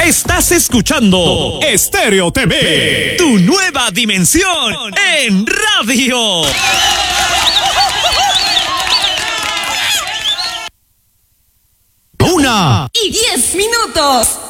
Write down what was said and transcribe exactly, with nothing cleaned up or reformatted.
Estás escuchando Estéreo T V, tu nueva dimensión en radio. Una y diez minutos.